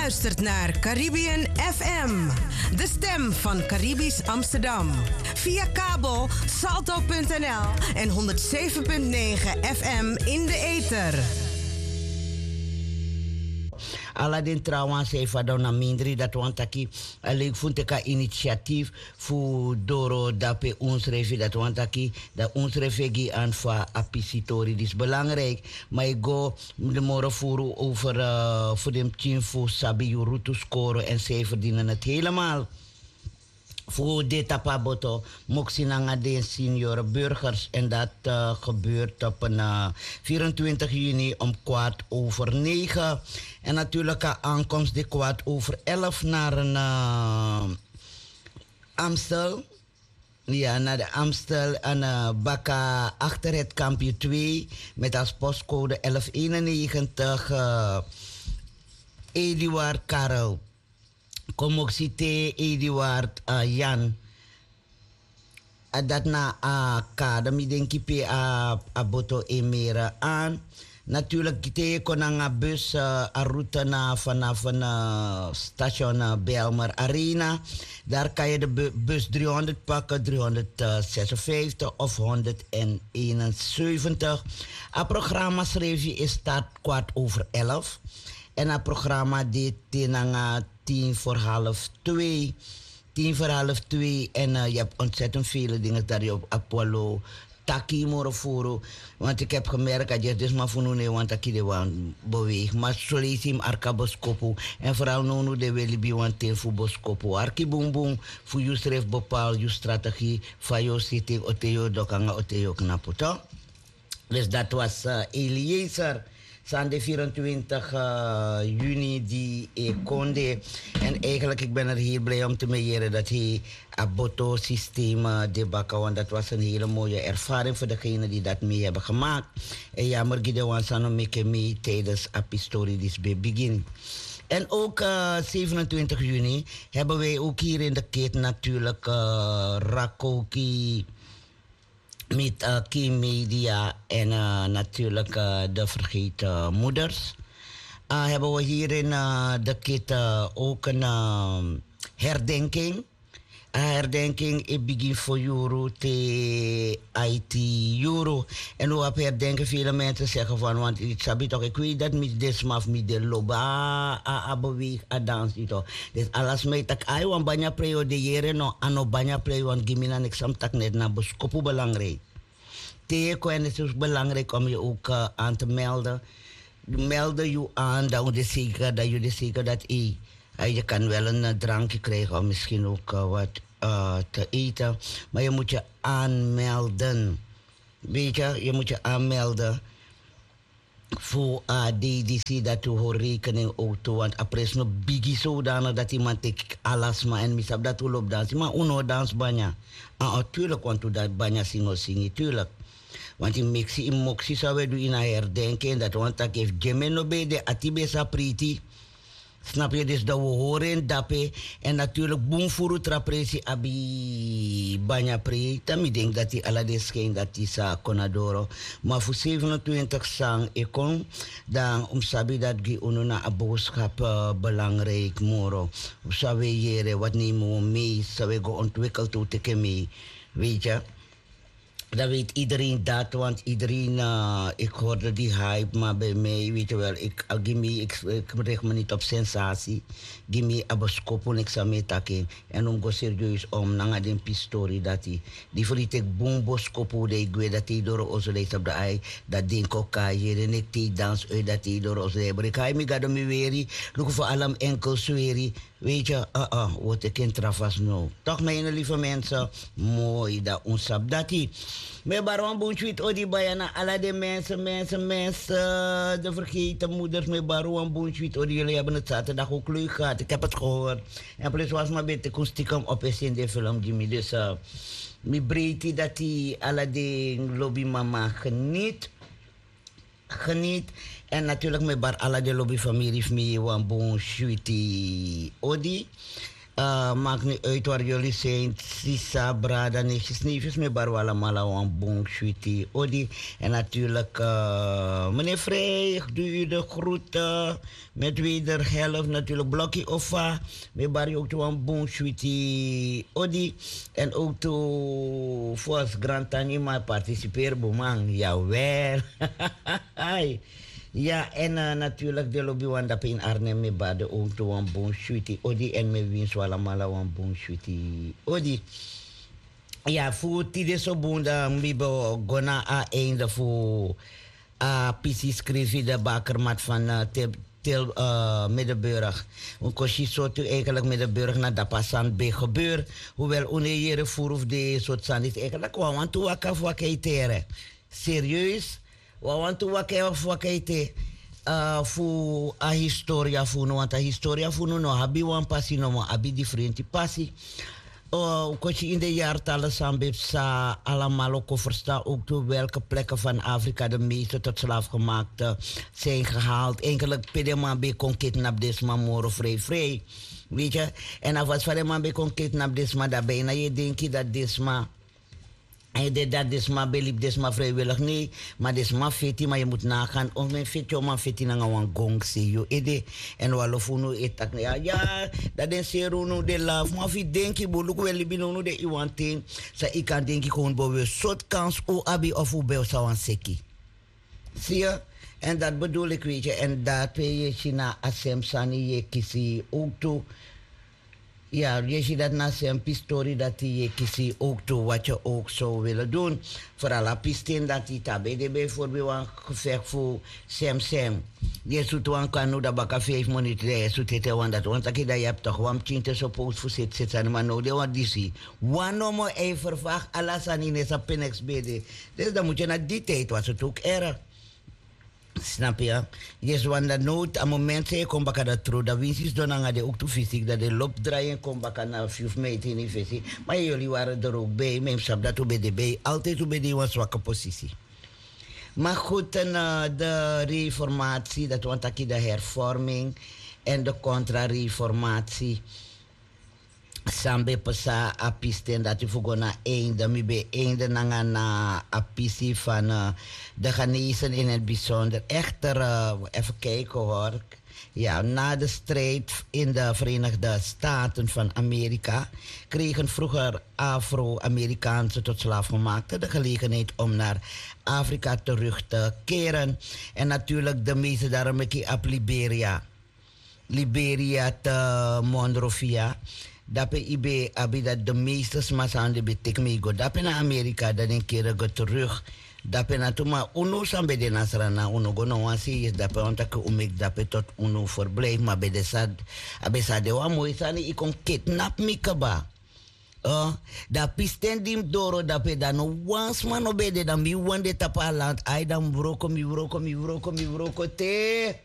luistert naar Caribbean FM, de stem van Caribisch Amsterdam. Via kabel salto.nl en 107.9 FM in de ether. Aladin trouwens zei van na mindri dat want taki alleen vond ik een initiatief voor Doro dape ons revi dat want taki dat ons revi aan voor apisitori is belangrijk maar ik go de morgen voeren over voor de team voor sabi jurutu scoren en zij verdienen het helemaal. Voor dit tapaboto moxinanga de senior burgers en dat gebeurt op een 24 juni om 9:15. En natuurlijk een aankomst de 11:15 naar een Amstel. Ja, naar de Amstel en Bakka achter het kampje 2 met als postcode 1191 Eduard Karel. Kom ook cité Eduard Jan. Dat na academie denk ik a boto emera aan. Natuurlijk kite kon een bus a route na vanaf een station Belmer Arena. Daar kan je de bus 300 pakken, 356 of 171. Het programma schreef je is start 11:15. En het programma dit tenanga 1:45. 1:45 en je hebt ontzettend vele dingen daar op Apollo. Taki moroforo. Want ik heb gemerkt dat je dus maar voor nu want taki de wan beweeg. Maar zo lees je hem arka boskopu. En vooral nu de wil je want ten voor boskopu. Arki boom boom. Voor je schrijf bepaal je strategie. Van je zitting oteo dokanga oteo knaputo. Dus dat was Eliezer. Zande 24 juni die konde. En eigenlijk ik ben er heel blij om te meenemen dat hij het boto-systeem de bakken. Want dat was een hele mooie ervaring voor degenen die dat mee hebben gemaakt. En ja, maar ik wansano meke mee tijdens Apistori dis begin. En ook 27 juni hebben wij ook hier in de keten natuurlijk Rakoki. Met Kim Media en natuurlijk de vergeten moeders. Hebben we hier in de kit ook een herdenking. Herdenking ik begin voor euro te IT euro. En hoe op herdenken vele mensen zeggen van, want ik sabi toch, ik weet dat met desmaf met de loba a beweeg a dans ito. Dus alles mij tak ai wan banya preo de jere no ano banya preo wan gimina niks sam tak net na boskopu belangrijk. Teko en het is belangrijk om je ook aan te melden. Melden je aan dat je zeker dat je kan wel een drankje krijgen of misschien ook wat te eten. Maar je moet je aanmelden. Weet je, je moet je aanmelden voor DDC dat je hoort rekening auto. Want après no biggie zodanig dat iemand ik alles maar en misap dat we loop dansen. Maar uno dans banya. Tuurlijk, want we dat banya zingen, tuurlijk. Want in Mexi, in Moxie zou we doen in een herdenken dat want dat heeft Gemeno bij de Atibesa Priti. Snap je, dus dat we horen dape en natuurlijk boomfuru trapresi abi banya pre. Dan ik denk dat die alade schijn dat die sa konadoro. Maar voor 27 sang ik kom dan sabi dat die onuna a boodschap belangrijk moro. Zou we hier wat nemen we mee, zou we go ontwikkeld hoe te mee, weet je. Dat weet iedereen dat, want iedereen, ik hoorde die hype, maar bij mij, weet je wel, ik richt me niet op sensatie. Gimme aboskopo niks aan me taken. En om go serieus om, nanga den pistori dat die verliet boom boskopo, de ik weet dat die door ons leest op de ei, dat den kokaje, en ik die dans uit dat die door ons leest. Maar ik ga me gado me weri, look voor allemaal enkel zweri. Weet je, wat ik in trafas nou. Toch mijn lieve mensen, mooi dat ons sap dat die. Maar waarom boen je het odi bijna alle de mensen, de vergeten moeders, maar waarom boen je het odi, jullie hebben het zaterdag ook leuk gehad. Ik heb het gehoord. En plus was maar beter kon stiekem op in de film, Jimmy. Dus, mi breedte dat die alle de lobby mama geniet. En natuurlijk met bar alle de lobbyfamilie mee wan bon sweetie odi. Maakt niet uit waar jullie zijn. Sisa, Brada, Nichtjes, Neefjes, met Barwala, Malawan, Boom, Sweetie, Odi. En natuurlijk meneer Vrij, ik doe u de groeten. Met wederhelft natuurlijk Blokkie Offa. Met Barry ook toe Boom, Sweetie, Odi. En ook toe voor Grand Tanima participeren, Boemang. Jawel. Ja, en natuurlijk de lobby wanda in Arnhem me bade ook to een bon sweetie odi en me wins wala mala een bon sweetie odi. Ja, voor tide so bunda mbibo gona a einde voor PC schreef de bakermat van Til Middenburg. Een koshi soort eigenlijk Middenburg naar de passant bij gebeur. Hoewel onejere voor of de soort san is eigenlijk want to waka voor keitere. Serieus? We want to wakete fu a historia fu no want a historia fu no habi wan passi no habi differenti passi. Kochi in de jaartallen sambe sa allemaal ook versta ook toe welke plekken van Afrika de meeste tot slaafgemaakte zijn gehaald. Enkele pedema be kon kidnap desma moro vrij. Weet je? En als van de man be kon kidnap desma daarbij na je denkt dat desma hij deed dat desma beliep desma vrijwillig. Nee, maar desma feti, maar je moet nagaan. Of men feti, man feti na een gong zie je. Ede. En walofuno etak. Ja, dat is seruno de laf. Maar fi denki boeluk wel libino de iwanting. Sa ik kan denki gewoon boven soort kans o abi of u bel sawan seki. Zie je? En dat bedoel ik, weet je. En dat je China asem sani je kisi ook toe. Ja, je ziet dat na zijn pistori dat hij kiest ook toe wat je ook zou willen doen. Vooral op pistin dat hij tabe bijvoorbeeld een gevecht voor Sem. Je zoet een kanu dat baka 5 minuten je zoet het want dat want je hebt toch een tinte zo post voor zit maar nou de wat die zie. Wanneer je verwacht alles aan in deze penex bede. Dus dan moet je naar die tijd was het ook erg. Snap je? Yes, want dat nooit aan moment je komt bakken dat tro. Dat winst is dan aan de ook toe fysiek dat de loop draaien komt bakken naar 5 meter in visie. Maar jullie waren er ook bij. Mijn sap dat u bij de bij. Altijd u bij die was zwakke positie. Maar goed, en, de reformatie, dat want ik de hervorming en de contra-reformatie. Sambe pesa apisten dat je voor na einde, mi be einde na apisi van de Ghanese in het bijzonder. Echter, even kijken hoor. Ja, na de strijd in de Verenigde Staten van Amerika kregen vroeger Afro-Amerikaanse tot slaafgemaakten de gelegenheid om naar Afrika terug te keren. En natuurlijk de meeste daarom op Liberia te Monrovia. Dape ibe abi dat de meeste smasan de betek mego. Dape na Amerika dan een keer go terug. Dape na tuma uno sambe de nasrana uno gono wansi is dape ontake umek dape tot uno verblijf. Maar bij de sad abesa de wa mooi sani ikon kidnap mi kaba. Da pisten dim doro dape da no wans man obede da mi wande tapa land. Ai dan broko te.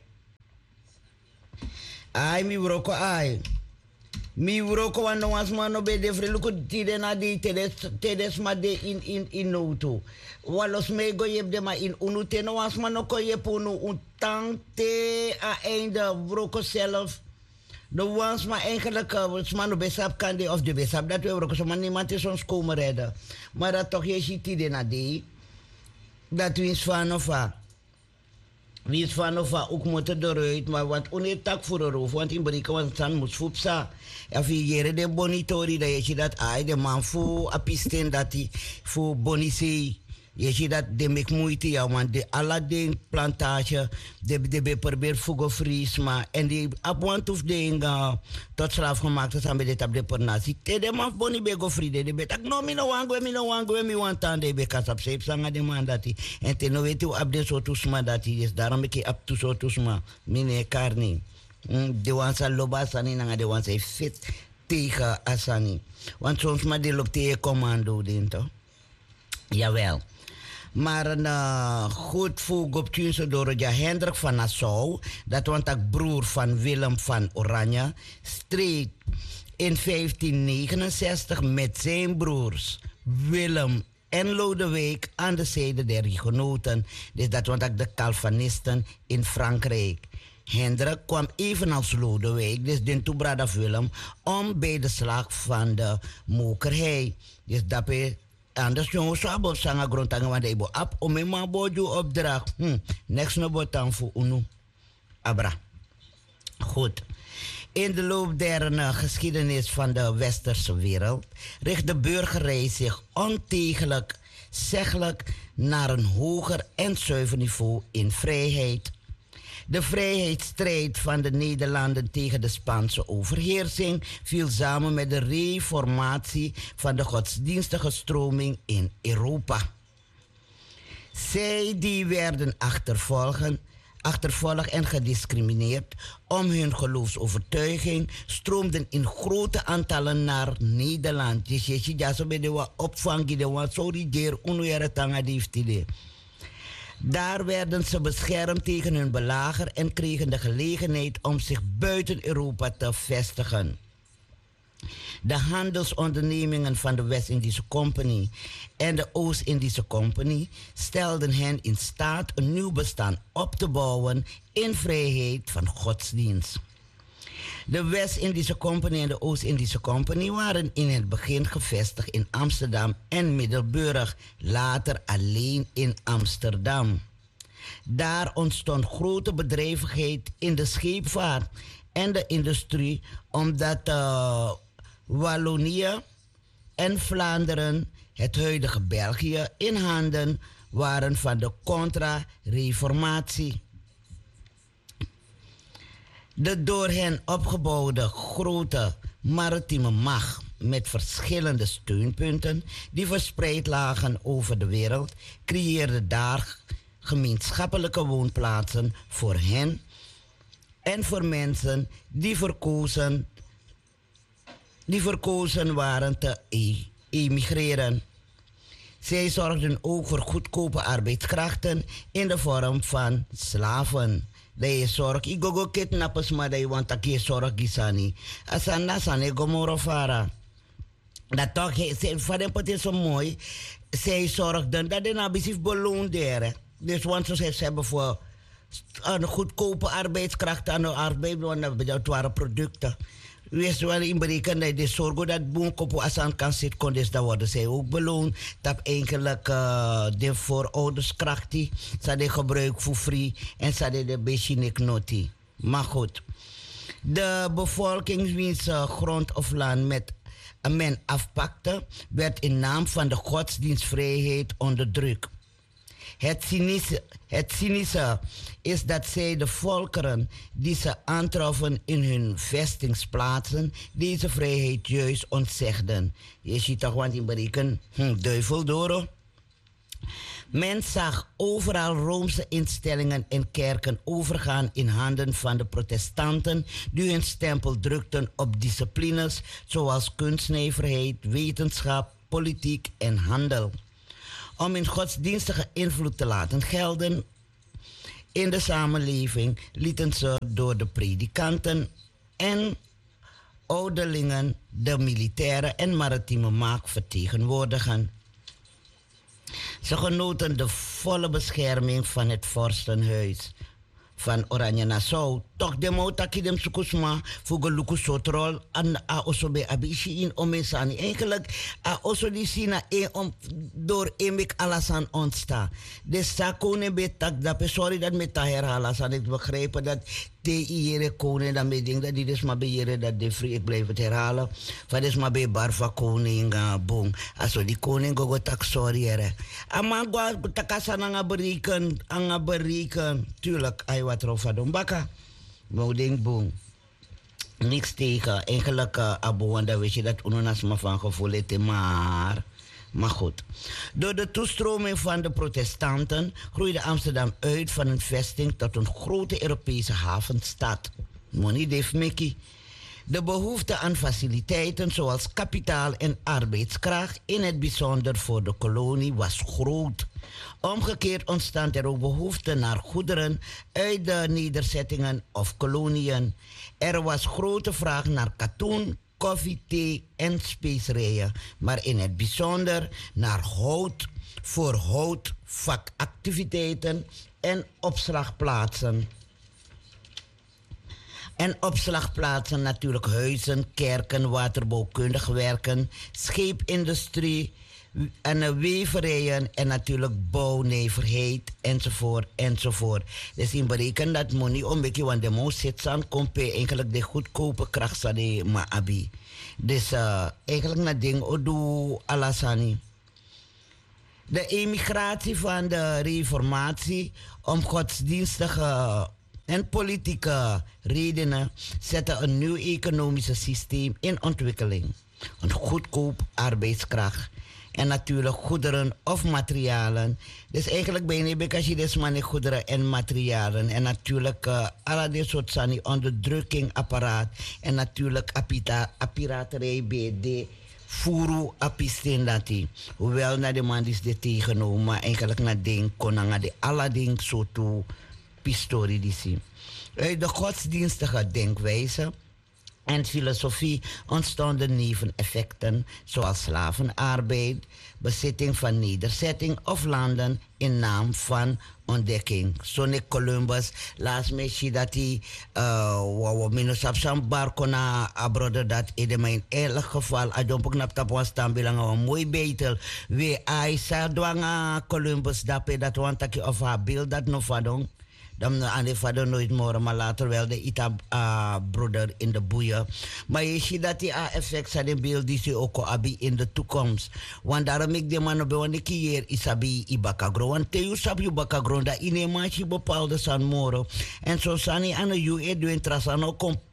Ai mi broko ai. Mi wroko wan no was man be de freluko tide na di tedes ma de in noto. Walos me go yeb de ma in unute no was man ko yep unu untante a einde wroko zelf. De was maar eigenlijk man besap kan de of de besap dat we wroko so man niemand is ons komen redden. Maar dat toch je ziet tide na di dat wins van of wie is van of ook moeten eruit, maar wat onetak voor de roof, want in Brika was het dan moest voepsa. En via de bonitori, dat je ziet dat hij de man voor apisten dat hij voor bonisee. Je ziet dat de mek moeite, ja, want de Aladdin plantage, de probeer fugo frisma en die apwant of de tot slaaf gemaakt is aan bij de tabde per nasi. De man boni bego fride, de bet. No, mi no wango, mi wantan de bekas op zeep sanga de man dat hij. En te no weet u op de sotusma dat hij is. Daarom ik op to sotusma, mine karni. De wansa loba asani, nanga de wansa fit tegen asani. Want soms maar die loopt tegen commando, dinto. Jawel. Maar een goed voetbaltuinse door ja Hendrik van Nassau, dat was ook broer van Willem van Oranje, streed in 1569 met zijn broers Willem en Lodewijk aan de zijde der genoten. Dus dat was ook de Calvinisten in Frankrijk. Hendrik kwam evenals Lodewijk, dus de Toebrada Willem, om bij de slag van de mokerij. Dus dat is anders jongens, zo sanga grondtangen want ibo ap om mijn man boju opdracht. Next no botan voor unu. Abra. Goed. In de loop der geschiedenis van de westerse wereld richt de burgerij zich ontegenzeggelijk naar een hoger en zuiver niveau in vrijheid. De vrijheidsstrijd van de Nederlanden tegen de Spaanse overheersing viel samen met de reformatie van de godsdienstige stroming in Europa. Zij die werden achtervolgd en gediscrimineerd om hun geloofsovertuiging stroomden in grote aantallen naar Nederland. Dus je ziet dat zo bij de opvang, de wat sorry deer onweer tanga die. Daar werden ze beschermd tegen hun belager en kregen de gelegenheid om zich buiten Europa te vestigen. De handelsondernemingen van de West-Indische Compagnie en de Oost-Indische Compagnie stelden hen in staat een nieuw bestaan op te bouwen in vrijheid van godsdienst. De West-Indische Compagnie en de Oost-Indische Compagnie waren in het begin gevestigd in Amsterdam en Middelburg, later alleen in Amsterdam. Daar ontstond grote bedrijvigheid in de scheepvaart en de industrie, omdat Wallonië en Vlaanderen, het huidige België, in handen waren van de contra-reformatie. De door hen opgebouwde grote maritieme macht met verschillende steunpunten die verspreid lagen over de wereld, creëerde daar gemeenschappelijke woonplaatsen voor hen en voor mensen die verkozen waren te emigreren. Zij zorgden ook voor goedkope arbeidskrachten in de vorm van slaven. Dat je zorg, ik go kidnappers, maar dat je want dat je zorg gisani. Asana sane gomorofara. Dat toch, van hem is zo mooi. Zij zorgden dat de nabisief beloond deren. Dus want ze hebben voor een goedkope arbeidskracht aan de arbeid, want dat waren producten. Wees wel in berekenen dat de zorg dat boomkopo asan kan zitten, kon dus dat worden zij ook beloond. Dat eigenlijk de voorouderskracht die ze gebruik voor free en ze de beetje noti. Maar goed, de bevolking wiens grond of land met men afpakte, werd in naam van de godsdienstvrijheid onderdrukt. Het cynische is dat zij de volkeren die ze aantroffen in hun vestingsplaatsen deze vrijheid juist ontzegden. Je ziet toch wat in bereken, duivel door. Men zag overal Roomse instellingen en kerken overgaan in handen van de protestanten die hun stempel drukten op disciplines zoals kunstnijverheid, wetenschap, politiek en handel. Om hun godsdienstige invloed te laten gelden in de samenleving lieten ze door de predikanten en ouderlingen de militaire en maritieme macht vertegenwoordigen. Ze genoten de volle bescherming van het vorstenhuis van Oranje Nassau. Toch de moutaki dem sukusma voor gelukkig sotrol en a osobe abishi in omesani. Eigenlijk a osodi sina om door emik alasan ontstaan. De sakone betak dat sorry dat met ta herhalen. San ik begrijpen dat te iere koning dan beding dat die dus maar beheeren dat de vrij ik blijf het herhalen. Van dus maar bij barva koning boom. Aso die koning go tak sorry ere. Amangwa takasan anga bereken. Tuurlijk ay wat rofa don baka. Mouding boom. Niks tegen. Eigenlijk abo dat weet je dat unonas maar van gevoel het maar goed. Door de toestroming van de protestanten groeide Amsterdam uit van een vesting tot een grote Europese havenstad. Money Dave Mickey. De behoefte aan faciliteiten zoals kapitaal en arbeidskracht, in het bijzonder voor de kolonie, was groot. Omgekeerd ontstond er ook behoefte naar goederen uit de nederzettingen of koloniën. Er was grote vraag naar katoen, koffie, thee en specerijen, maar in het bijzonder naar hout voor houtvakactiviteiten en opslagplaatsen. En opslagplaatsen natuurlijk huizen, kerken, waterbouwkundig werken, scheepindustrie en weverijen en natuurlijk bouwneverheid enzovoort enzovoort. Dus in bereken dat money om beetje want de moest zit aan kompe eigenlijk de goedkope kracht van de maabi. Dus eigenlijk na ding odu alasani. De emigratie van de reformatie om godsdienstige en politieke redenen zetten een nieuw economisch systeem in ontwikkeling. Een goedkoop arbeidskracht en natuurlijk goederen of materialen. Dus eigenlijk ben je bekend dus maar goederen en materialen. En natuurlijk alle dit soort sani onderdrukkingapparaat en natuurlijk apparaterij bij de furu apistendati. Hoewel naar de man is dit tegenomen, maar eigenlijk naar ding konanga de alle ding zo toe pistori die zien. Uit de godsdienstige denkwijze en filosofie ontstonden neveneffecten zoals slavenarbeid, bezitting van nederzetting of landen in naam van ontdekking. Zo'n Columbus, laatst me dat hij minus op zijn barco na abroad dat in elk geval adompok nap tapon staan bilang een mooi betel. We Aisa dwanga Columbus dat want dat of haar beeld dat no vadong. Dan aan de vader nooit meer, maar later wel de Ita broeder in de boeien. Maar je ziet dat die effect zijn in beeld die ze ook abi in de toekomst. Want daarom ik de man op een keer isabi ibakagro. Want te usab je bakagro dat in een maatje bepaalde san moro. En zo sani aan de je doen trasano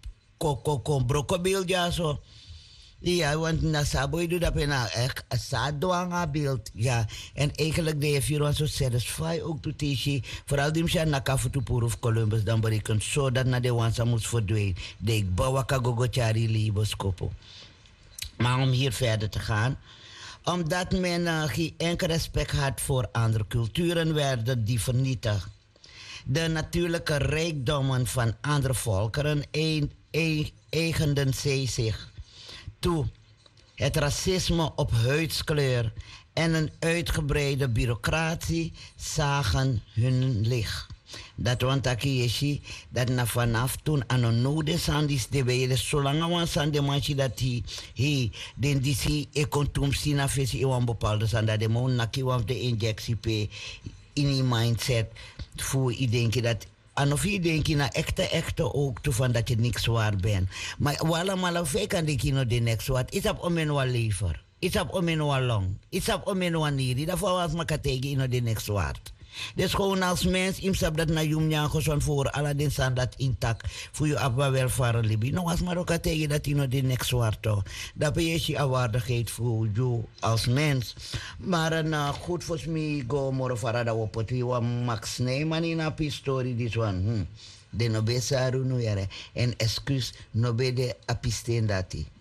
kom broko beeld ja zo. Ja, want na sabo doe dat bijna echt een saadwanga beeld. Ja, en eigenlijk de vier zo satisfy ook to teach. Vooral die mcha na Kafutupur of Columbus dan berekent zodat na de wansa moet verdwijnen. De ik bouw gogo chari liboskopo. Maar om hier verder te gaan, omdat men geen enkel respect had voor andere culturen, werden die vernietigd. De natuurlijke rijkdommen van andere volkeren eigenden zij zich toe. Het racisme op huidskleur en een uitgebreide bureaucratie zagen hun licht. Dat want aki dat na vanaf toen aan een nodig zijn die de zolang we zijn de mensen dat hij den die ekontum sina fesi een bepaalde zijn dat de man naki de injectie pe in die mindset voor ik denk dat. En of je denkt na echte ook toe van dat je niks waard bent. Maar allemaal fake kan denk je no de niks waard. Iets op om en wat lever. Iets op om en wat long. Iets op om en wat niet. Daarvoor was maar kategi in de niks waard. Dus gewoon als mens, imsap dat na jumnya gezond voor alle den staan dat intact voor je abba welvaren libi. Nou was maar ook tegen dat je de niks waard toch. Dat ben je waardigheid voor je als mens. Maar een goed voor mij go moro farada op het wie Max Neyman in een pistori dit one. De no be saru no yare en excuus no be de apisten dati.